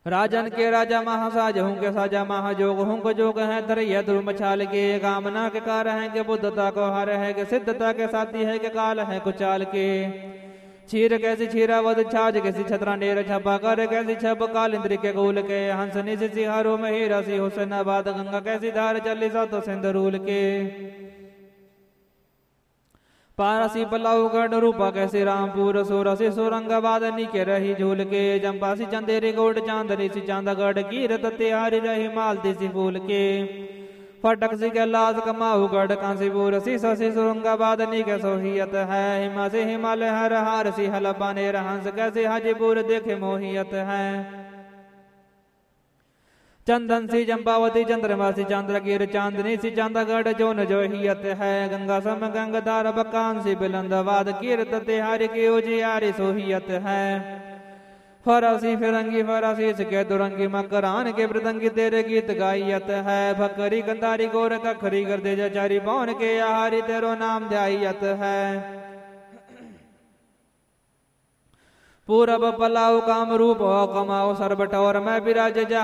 राजन के राजा महासाज हूँ के साजा महाजोग हूँ को जोग है धरैया ध्रुव मछाल के कामना के कार है के बुद्धता को हर है के सिद्धता के साथी है के काल है कुचाल के छीर कैसी छीरावत छाज कैसी छतरा नेर छपा कर कैसी छप काल इंद्र के गोल के हंसनी से सिहारो में हीरा सी हुसैनाबाद गंगा कैसी धार चली सा तो सिंधरूल के पारसी पलाऊ गढ़ रूपा कैसे रामपुर सोरसी सोरंगाबाद नीके रही झूल के जम्पासी चंदेरी गोड चांदनी सी चांदगढ़ कीरत तिहारी रही मालती सी फूल के फटक सी कैलाश कमाऊ गढ़ कांसीपुर सी ससी सोरंगाबाद नीके सोहियत है हिमा से हिमालय हर हार सी हलबाने हंस कैसे हाजीपुर देखे मोहियत है चंदन सी चंपावती चंद्रमा सी चंद्रगिर चांदनी सी चांदगढ़ जोन जोहियत है गंगा सम गंगधार बकान सी बिलंदवाद कीरत तिहारी की उजियारी सोहियत है फरासी फिरंगी फरासी इसके दुरंगी मकरान के मृदंगी तेरे गीत गायत है भकरी गंधारी गोर कखरी कर दे चारी पौन के आहारी तेरो नाम ध्यायत है पूरब पलाऊ काम रूप कमाओ सरबटोर मैं विराज